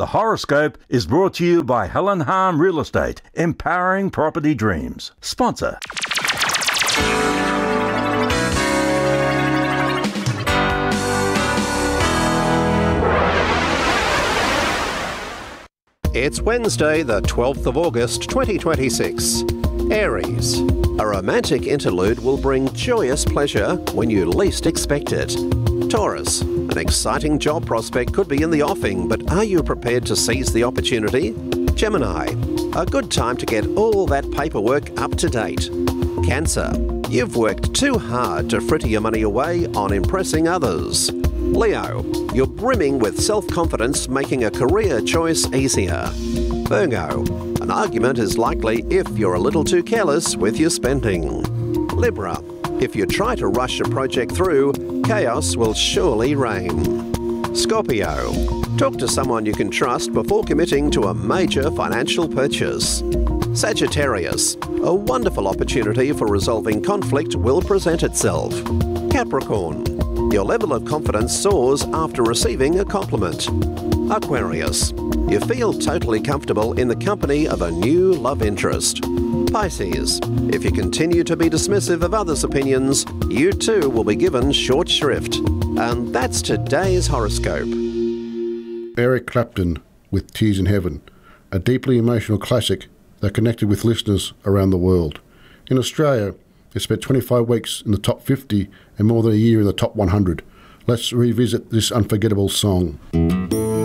The horoscope is brought to you by Helen Harm Real Estate, empowering property dreams. Sponsor. It's Wednesday, the 12th of August, 2026. Aries. A romantic interlude will bring joyous pleasure when you least expect it. Taurus. An exciting job prospect could be in the offing, but are you prepared to seize the opportunity? Gemini. A good time to get all that paperwork up to date. Cancer. You've worked too hard to fritter your money away on impressing others. Leo. You're brimming with self-confidence, making a career choice easier. Virgo. An argument is likely if you're a little too careless with your spending. Libra. If you try to rush a project through, chaos will surely reign. Scorpio. Talk to someone you can trust before committing to a major financial purchase. Sagittarius. A wonderful opportunity for resolving conflict will present itself. Capricorn. Your level of confidence soars after receiving a compliment. Aquarius. You feel totally comfortable in the company of a new love interest. Pisces. If you continue to be dismissive of others' opinions, you too will be given short shrift. And that's today's horoscope. Eric Clapton with Tears in Heaven, a deeply emotional classic that connected with listeners around the world. In Australia, it spent 25 weeks in the top 50 and more than a year in the top 100. Let's revisit this unforgettable song.